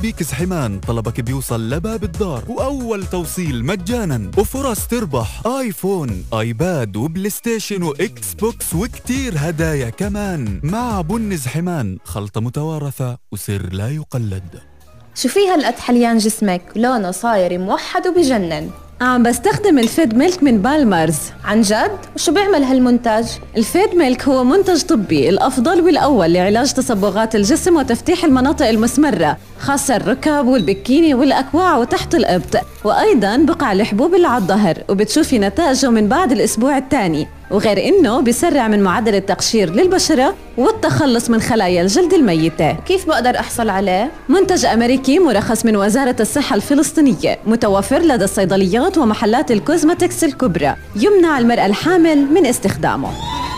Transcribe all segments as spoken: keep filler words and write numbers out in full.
بيكس حمان طلبك بيوصل لباب الدار، وأول توصيل مجانا، وفرص تربح آيفون، آيباد وبلاي ستيشن وإكس بوكس وكتير هدايا كمان. مع بنز حمان، خلطة متوارثة وسر لا يقلد. شو في هالقد حليان جسمك؟ لونه صاير موحد وبجنن. عم بستخدم الفيد ميلك من بالمرز. عن جد؟ وشو بيعمل هالمنتج؟ الفيد ميلك هو منتج طبي الأفضل والأول لعلاج تصبغات الجسم وتفتيح المناطق المسمرة، خاصة الركب والبكيني والأكواع وتحت الإبط، وأيضاً بقع الحبوب اللي على الظهر، وبتشوفي نتائجه من بعد الأسبوع الثاني. وغير إنه بيسرع من معدل التقشير للبشرة والتخلص من خلايا الجلد الميتة. كيف بقدر أحصل عليه؟ منتج أمريكي مرخص من وزارة الصحة الفلسطينية، متوفر لدى الصيدليات ومحلات الكوزماتكس الكبرى، يمنع المرأة الحامل من استخدامه.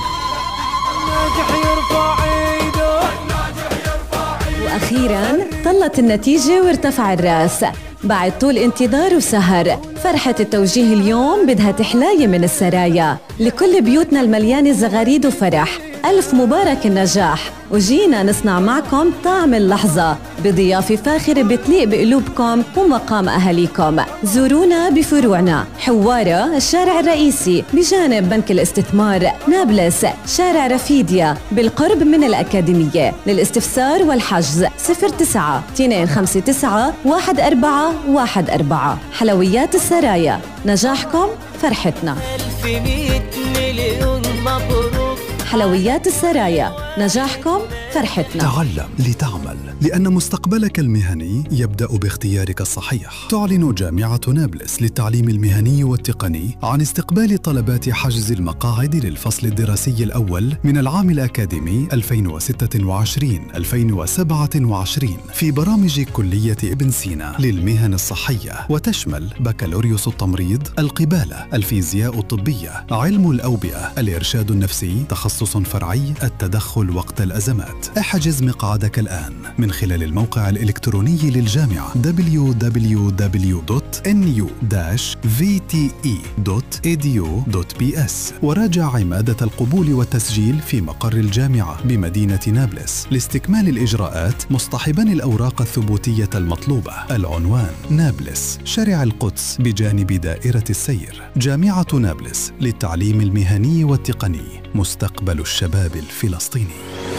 وأخيراً طلت النتيجة وارتفع الرأس بعد طول انتظار وسهر. فرحة التوجيه اليوم بدها تحلاية من السرايا لكل بيوتنا المليانة زغاريد وفرح. ألف مبارك النجاح، وجينا نصنع معكم طعم اللحظة بضيافة فاخرة بتليق بقلوبكم ومقام أهاليكم. زورونا بفروعنا: حوارة الشارع الرئيسي بجانب بنك الاستثمار، نابلس شارع رفيديا بالقرب من الأكاديمية. للاستفسار والحجز صفر تسعة اثنين خمسة تسعة واحد أربعة واحد أربعة. حلويات السرايا، نجاحكم فرحتنا. ألف مئة مليون مبروك. حلويات السرايا، نجاحكم فرحتنا. تعلم لتعمل، لأن مستقبلك المهني يبدأ باختيارك الصحيح. تعلن جامعة نابلس للتعليم المهني والتقني عن استقبال طلبات حجز المقاعد للفصل الدراسي الأول من العام الأكاديمي ألفين وستة وعشرين ألفين وسبعة وعشرين في برامج كلية ابن سينا للمهن الصحية، وتشمل بكالوريوس التمريض، القبالة، الفيزياء الطبية، علم الأوبئة، الإرشاد النفسي، تخصص فرعي التدخل وقت الأزمات. احجز مقعدك الآن من خلال الموقع الإلكتروني للجامعة دبليو دبليو دبليو دوت إن يو داش في تي إي دوت إي دي يو دوت بي إس، وراجع عمادة القبول والتسجيل في مقر الجامعة بمدينة نابلس لاستكمال الإجراءات، مصطحبا الأوراق الثبوتية المطلوبة. العنوان: نابلس، شارع القدس بجانب دائرة السير. جامعة نابلس للتعليم المهني والتقني، مستقبل الشباب الفلسطيني.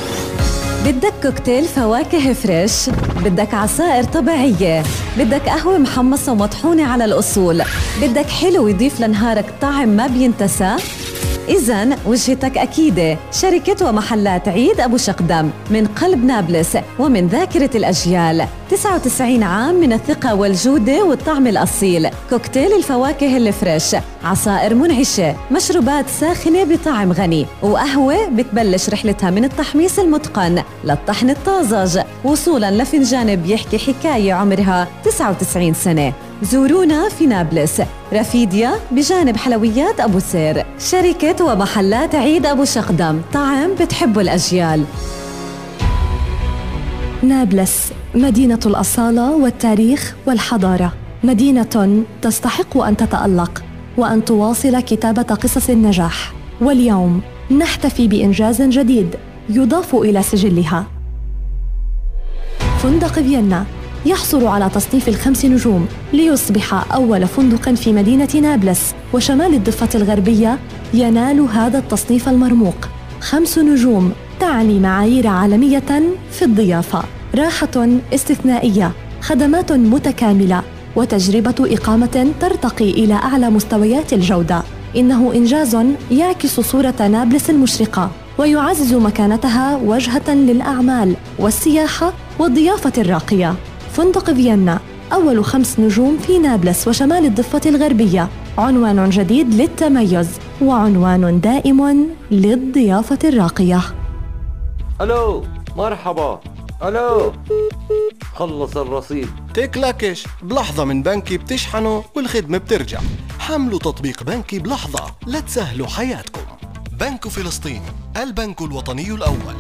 بدك كوكتيل فواكه فريش، بدك عصائر طبيعية، بدك قهوة محمصة ومطحونة على الأصول، بدك حلو يضيف لنهارك طعم ما بينتسى؟ إذن وجهتك أكيدة. شركة ومحلات عيد أبو شقدم من قلب نابلس ومن ذاكرة الأجيال. تسعة وتسعين عام من الثقة والجودة والطعم الأصيل. كوكتيل الفواكه الفريش، عصائر منعشة، مشروبات ساخنة بطعم غني، وقهوة بتبلش رحلتها من التحميص المتقن للطحن الطازج وصولاً لفنجان بيحكي حكاية عمرها تسعة وتسعين سنة. زورونا في نابلس، رفيديا بجانب حلويات أبو سير. شركة ومحلات عيد أبو شقدم، طعم بتحبه الأجيال. نابلس، مدينة الأصالة والتاريخ والحضارة، مدينة تستحق أن تتألق وأن تواصل كتابة قصص النجاح. واليوم نحتفي بإنجاز جديد يضاف إلى سجلها. فندق فيينا يحصل على تصنيف الخمس نجوم ليصبح أول فندق في مدينة نابلس وشمال الضفة الغربية ينال هذا التصنيف المرموق. خمس نجوم تعني معايير عالمية في الضيافة، راحة استثنائية، خدمات متكاملة، وتجربة إقامة ترتقي إلى أعلى مستويات الجودة. إنه إنجاز يعكس صورة نابلس المشرقة ويعزز مكانتها وجهة للأعمال والسياحة والضيافة الراقية. فندق فيينا، أول خمس نجوم في نابلس وشمال الضفة الغربية، عنوان جديد للتميز وعنوان دائم للضيافة الراقية. ألو، مرحبا. ألو، خلص الرصيد. تكلكش بلحظة من بنكي بتشحنوا والخدمة بترجع. حملوا تطبيق بنكي بلحظة لتسهلوا حياتكم. بنك فلسطين، البنك الوطني الأول.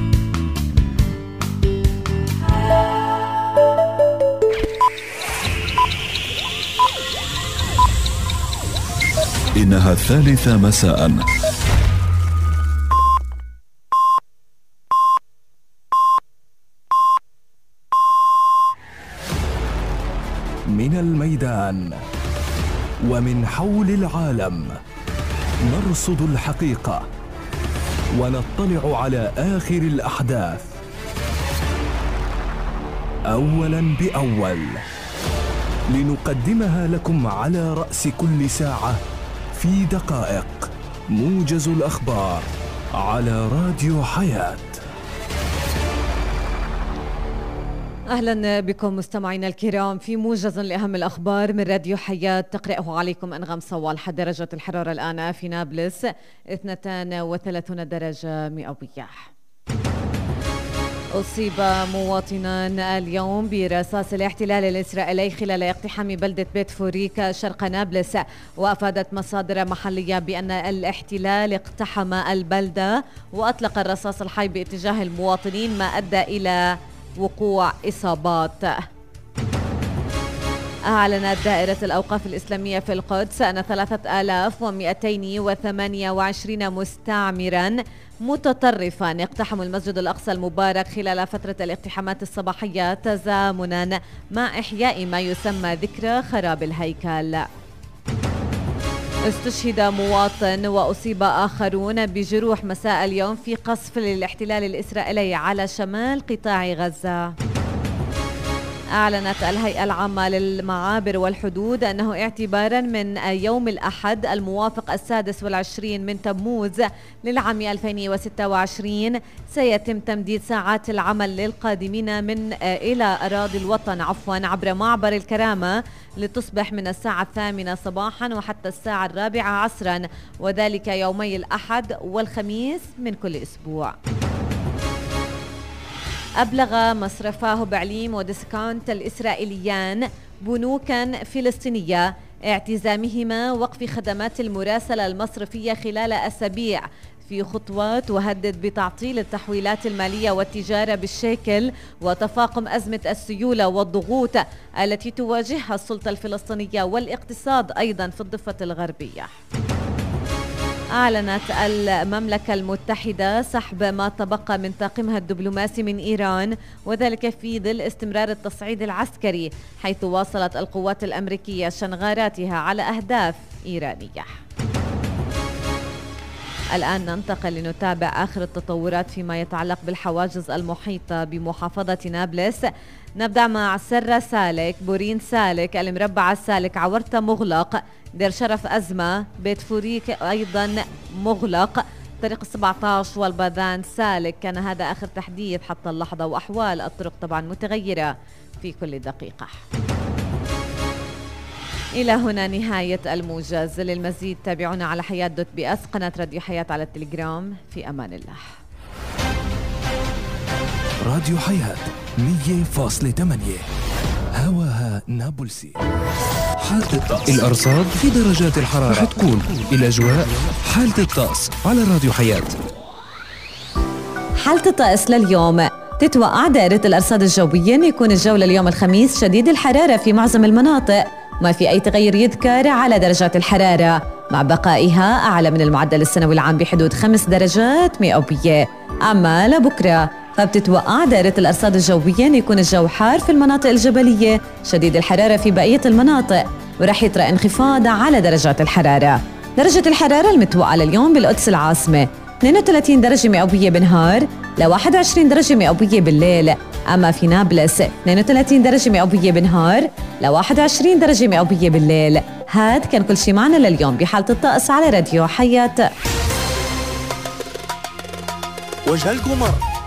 إنها الثالثة مساء. من الميدان ومن حول العالم نرصد الحقيقة ونطلع على آخر الأحداث أولاً بأول لنقدمها لكم على رأس كل ساعة في دقائق. موجز الأخبار على راديو حياة. أهلا بكم مستمعينا الكرام في موجز لأهم الأخبار من راديو حياة. تقرأه عليكم أنغام صوالح. درجة الحرارة الآن في نابلس اثنتين وثلاثين درجة مئوية. أصيب مواطنان اليوم برصاص الاحتلال الإسرائيلي خلال اقتحام بلدة بيت فوريك شرق نابلس، وأفادت مصادر محلية بأن الاحتلال اقتحم البلدة وأطلق الرصاص الحي باتجاه المواطنين ما أدى إلى وقوع إصابات. أعلنت دائرة الأوقاف الإسلامية في القدس أن ثلاثة آلاف ومئتين وثمانية وعشرين مستعمراً متطرفاً اقتحموا المسجد الأقصى المبارك خلال فترة الاقتحامات الصباحية تزامناً مع إحياء ما يسمى ذكرى خراب الهيكل. استشهد مواطن وأصيب آخرون بجروح مساء اليوم في قصف للاحتلال الإسرائيلي على شمال قطاع غزة. أعلنت الهيئة العامة للمعابر والحدود أنه اعتباراً من يوم الأحد الموافق السادس والعشرين من تموز للعام ألفين وستة وعشرين سيتم تمديد ساعات العمل للقادمين من إلى أراضي الوطن عفواً عبر معبر الكرامة لتصبح من الساعة الثامنة صباحاً وحتى الساعة الرابعة عصراً، وذلك يومي الأحد والخميس من كل أسبوع. أبلغ مصرفاه بعليم وديسكاونت الإسرائيليان بنوكاً فلسطينية اعتزامهما وقف خدمات المراسلة المصرفية خلال أسابيع في خطوة تهدد بتعطيل التحويلات المالية والتجارة بالشيكل وتفاقم أزمة السيولة والضغوط التي تواجهها السلطة الفلسطينية والاقتصاد أيضاً في الضفة الغربية. أعلنت المملكة المتحدة سحب ما تبقى من طاقمها الدبلوماسي من إيران، وذلك في ظل استمرار التصعيد العسكري، حيث واصلت القوات الأمريكية شنغاراتها على أهداف إيرانية. الآن ننتقل لنتابع آخر التطورات فيما يتعلق بالحواجز المحيطة بمحافظة نابلس. نبدأ مع سرة سالك، بورين سالك، المربع السالك، عورتة مغلق، دير شرف أزمة، بيت فوريك أيضا مغلق، طريق السبعة عشر والباذان سالك. كان هذا آخر تحديث حتى اللحظة، وأحوال الطرق طبعا متغيرة في كل دقيقة. إلى هنا نهاية الموجز. للمزيد تابعونا على حياة دوت بي اس، قناة راديو حياة على التليجرام. في أمان الله. راديو حياة مية فاصلة ثمانية هواها نابلسي. حالة الطقس، الأرصاد في درجات الحرارة رح تكون الأجواء. حالة الطقس على راديو حياة. حالة الطقس لليوم، تتوقع دائرة الأرصاد الجوية أن يكون الجو لليوم الخميس شديد الحرارة في معظم المناطق، ما في أي تغير يذكر على درجات الحرارة، مع بقائها أعلى من المعدل السنوي العام بحدود خمس درجات مئوية. أما لبكرة فبتتوقع دائرة الأرصاد الجوية أن يكون الجو حار في المناطق الجبلية، شديد الحرارة في بقية المناطق، ورح يطرأ انخفاض على درجات الحرارة. درجة الحرارة المتوقعة لليوم بالقدس العاصمة اثنين وثلاثين درجة مئوية بالنهار ل واحد وعشرين درجة مئوية بالليل. أما في نابلس اثنين وثلاثين درجة مئوية بالنهار ل واحد وعشرين درجة مئوية بالليل. هاد كان كل شيء معنا لليوم بحالة الطقس على راديو حياة. وجه القمر